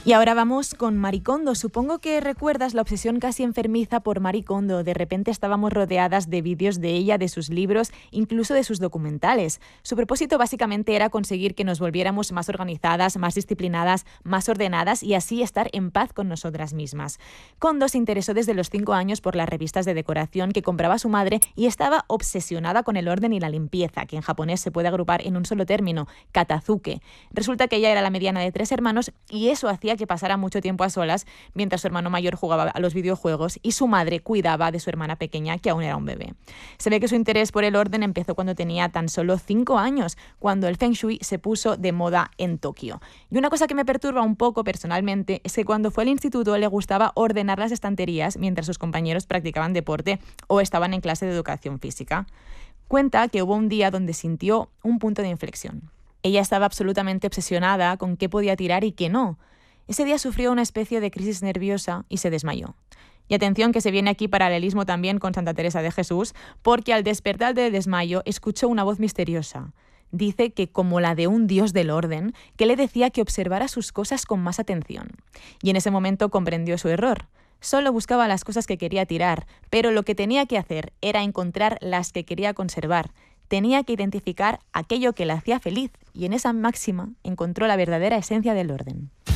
Y ahora vamos con Marie Kondo. Supongo que recuerdas la obsesión casi enfermiza por Marie Kondo. De repente estábamos rodeadas de vídeos de ella, de sus libros, incluso de sus documentales. Su propósito básicamente era conseguir que nos volviéramos más organizadas, más disciplinadas, más ordenadas y así estar en paz con nosotras mismas. Kondo se interesó desde los 5 años por las revistas de decoración que compraba su madre y estaba obsesionada con el orden y la limpieza, que en japonés se puede agrupar en un solo término, katazuke. Resulta que ella era la mediana de 3 hermanos y eso hacía que pasara mucho tiempo a solas mientras su hermano mayor jugaba a los videojuegos y su madre cuidaba de su hermana pequeña, que aún era un bebé. Se ve que su interés por el orden empezó cuando tenía tan solo 5 años, cuando el Feng Shui se puso de moda en Tokio. Y una cosa que me perturba un poco personalmente es que cuando fue al instituto le gustaba ordenar las estanterías mientras sus compañeros practicaban deporte o estaban en clase de educación física. Cuenta que hubo un día donde sintió un punto de inflexión. Ella estaba absolutamente obsesionada con qué podía tirar y qué no. Ese día sufrió una especie de crisis nerviosa y se desmayó. Y atención que se viene aquí paralelismo también con Santa Teresa de Jesús, porque al despertar del desmayo escuchó una voz misteriosa. Dice que como la de un dios del orden, que le decía que observara sus cosas con más atención. Y en ese momento comprendió su error. Solo buscaba las cosas que quería tirar, pero lo que tenía que hacer era encontrar las que quería conservar. Tenía que identificar aquello que la hacía feliz y en esa máxima encontró la verdadera esencia del orden.